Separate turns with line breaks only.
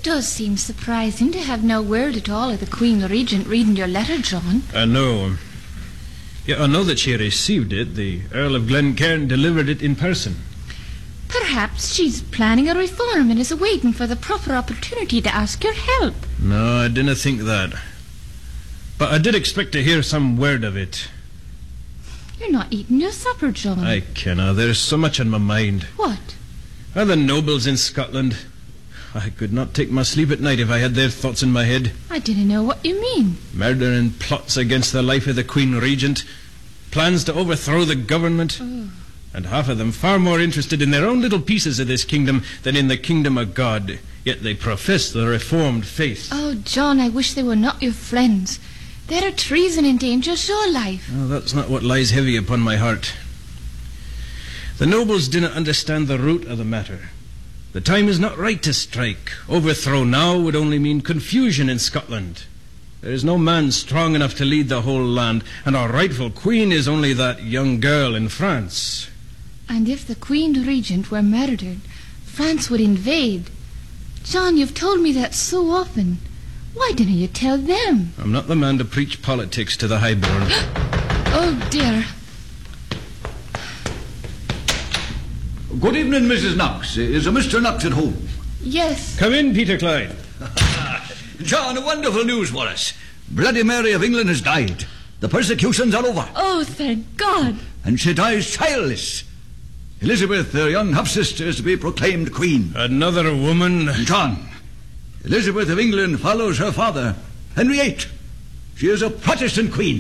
It does seem surprising to have no word at all of the Queen Regent reading your letter, John.
I know. Yeah, I know that she received it. The Earl of Glencairn delivered it in person.
Perhaps she's planning a reform and is awaiting for the proper opportunity to ask your help.
No, I didn't think that. But I did expect to hear some word of it.
You're not eating your supper, John.
I kenna. There's so much on my mind.
What?
Are the nobles in Scotland? I could not take my sleep at night if I had their thoughts in my head.
I didn't know what you mean.
Murder and plots against the life of the Queen Regent. Plans to overthrow the government. And half of them far more interested in their own little pieces of this kingdom than in the kingdom of God. Yet they profess the Reformed faith.
Oh, John, I wish they were not your friends. Their treason endangers your life.
Oh, that's not what lies heavy upon my heart. The nobles didn't understand the root of the matter. The time is not right to strike. Overthrow now would only mean confusion in Scotland. There is no man strong enough to lead the whole land, and our rightful queen is only that young girl in France.
And if the Queen Regent were murdered, France would invade. John, you've told me that so often. Why didn't you tell them?
I'm not the man to preach politics to the highborn.
Oh, dear.
Good evening, Mrs. Knox. Is Mr. Knox at home?
Yes.
Come in, Peter Clyde.
John, wonderful news for us. Bloody Mary of England has died. The persecutions are over.
Oh, thank God.
And she dies childless. Elizabeth, their young half-sister, is to be proclaimed queen.
Another woman.
John, Elizabeth of England follows her father, Henry VIII. She is a Protestant queen.